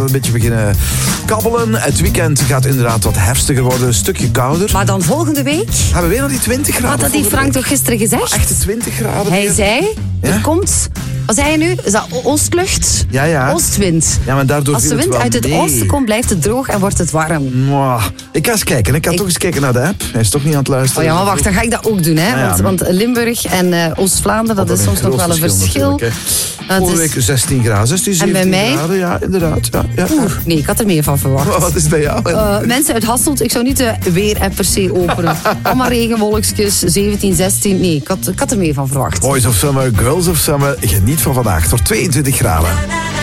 een beetje beginnen kabbelen. Het weekend gaat inderdaad wat herfstiger worden, een stukje kouder. Maar dan volgende week? Hebben we weer nog die 20 graden? Wat had die Frank toch gisteren gezegd? Echte 20 graden. Hij weer. zei, Ja? er komt... Wat zei je nu? Is dat oostlucht? Ja. Oostwind. Ja, maar daardoor Als de viel het wind wel uit het mee. oosten komt, blijft het droog en wordt het warm. Mwah. Ik ga eens kijken. Ik ga toch eens kijken naar de app. Hij is toch niet aan het luisteren. Oh ja, maar wacht, dan ga ik dat ook doen. Hè? Ja, want Limburg en Oost-Vlaanderen, dat is soms nog wel een verschil. Vorige week 16 graden, 16, 17 en bij mij? graden. Ja, inderdaad. Ja. Oeh, nee, ik had er meer van verwacht. Wat is bij jou? Mensen uit Hasselt, ik zou niet de weer-app per se openen. Allemaal regenwolkjes, 17, 16. Nee, ik had er meer van verwacht. Boys of Summer, Girls of Summer. Geniet van vandaag. Tot 22 graden.